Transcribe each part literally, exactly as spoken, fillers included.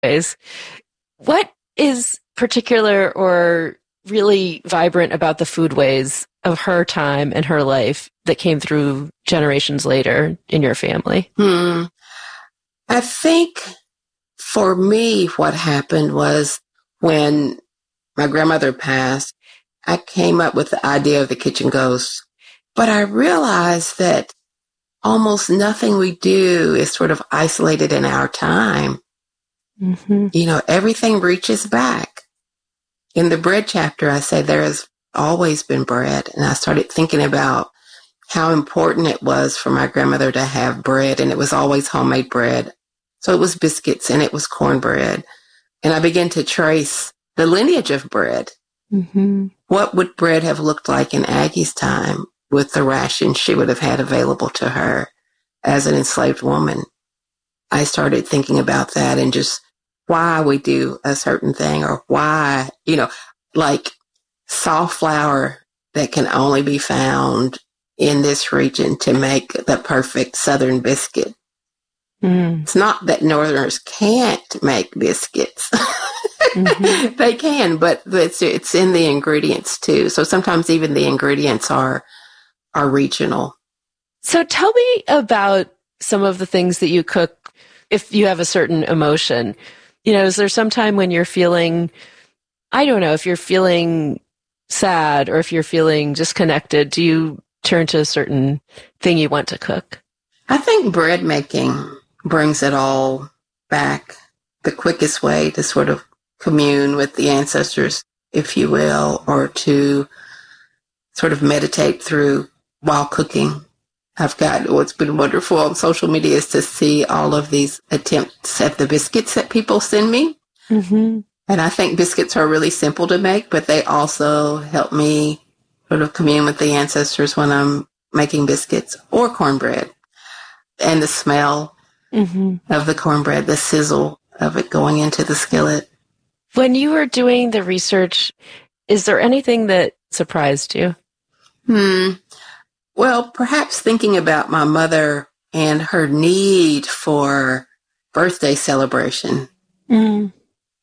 ways. What is particular or really vibrant about the foodways of her time and her life that came through generations later in your family? Hmm. I think for me, what happened was when my grandmother passed, I came up with the idea of the kitchen ghost. But I realized that almost nothing we do is sort of isolated in our time. Mm-hmm. You know, everything reaches back. In the bread chapter, I say there has always been bread. And I started thinking about how important it was for my grandmother to have bread. And it was always homemade bread. So it was biscuits and it was cornbread. And I began to trace the lineage of bread. Mm-hmm. What would bread have looked like in Aggie's time with the ration she would have had available to her as an enslaved woman? I started thinking about that and just why we do a certain thing, or why, you know, like soft flour that can only be found in this region to make the perfect Southern biscuit. Mm. It's not that Northerners can't make biscuits. Mm-hmm. They can, but it's, it's in the ingredients too. So sometimes even the ingredients are, are regional. So tell me about some of the things that you cook if you have a certain emotion. You know, is there some time when you're feeling, I don't know, if you're feeling sad or if you're feeling disconnected, do you turn to a certain thing you want to cook? I think bread making brings it all back. The quickest way to sort of commune with the ancestors, if you will, or to sort of meditate through while cooking. I've got, what's been wonderful on social media is to see all of these attempts at the biscuits that people send me. Mm-hmm. And I think biscuits are really simple to make, but they also help me sort of commune with the ancestors when I'm making biscuits or cornbread. And the smell mm-hmm. of the cornbread, the sizzle of it going into the skillet. When you were doing the research, is there anything that surprised you? Hmm. Well, perhaps thinking about my mother and her need for birthday celebration. Mm.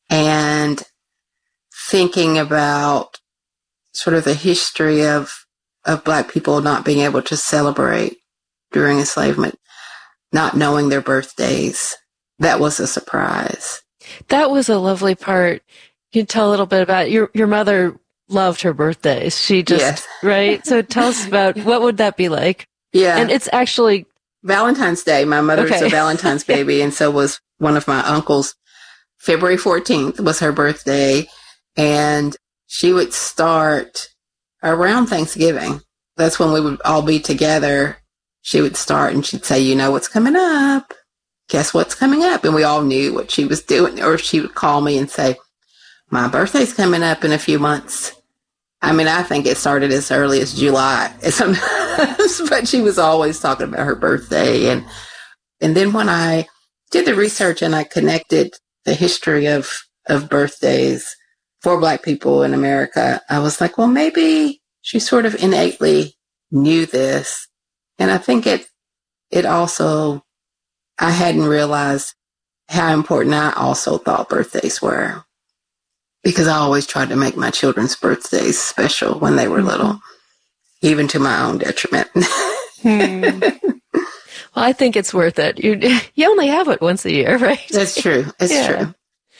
And thinking about sort of the history of, of Black people not being able to celebrate during enslavement, not knowing their birthdays. That was a surprise. That was a lovely part. Can you tell a little bit about your, your mother loved her birthdays. She just, yes. Right? So tell us about what would that be like? Yeah. And it's actually Valentine's Day. My mother's okay. a Valentine's baby. And so was one of my uncles. February fourteenth was her birthday. And she would start around Thanksgiving. That's when we would all be together. She would start and she'd say, you know what's coming up? Guess what's coming up? And we all knew what she was doing. Or she would call me and say, my birthday's coming up in a few months. I mean, I think it started as early as July sometimes, but she was always talking about her birthday. And, and then when I did the research and I connected the history of, of birthdays for Black people in America, I was like, well, maybe she sort of innately knew this. And I think it, it also, I hadn't realized how important I also thought birthdays were. Because I always tried to make my children's birthdays special when they were mm-hmm. little, even to my own detriment. hmm. Well, I think it's worth it. You you only have it once a year, right? That's true. It's yeah. true.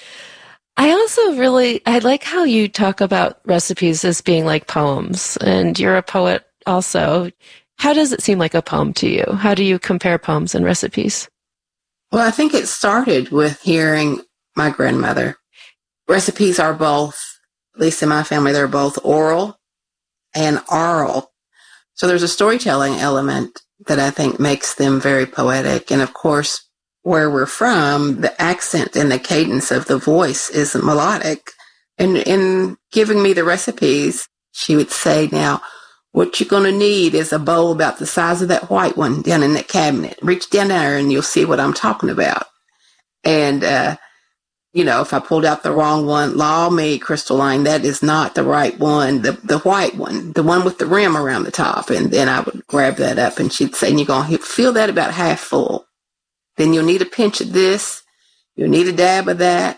I also really, I like how you talk about recipes as being like poems, and you're a poet also. How does it seem like a poem to you? How do you compare poems and recipes? Well, I think it started with hearing my grandmother. Recipes are both, at least in my family, they're both oral and oral. So there's a storytelling element that I think makes them very poetic. And of course, where we're from, the accent and the cadence of the voice is melodic. And in giving me the recipes, she would say, now, what you're going to need is a bowl about the size of that white one down in that cabinet. Reach down there and you'll see what I'm talking about. And, uh, you know, if I pulled out the wrong one, law me, Crystalline, that is not the right one, the the white one, the one with the rim around the top. And then I would grab that up and she'd say, and you're going to feel that about half full. Then you'll need a pinch of this. You need a dab of that.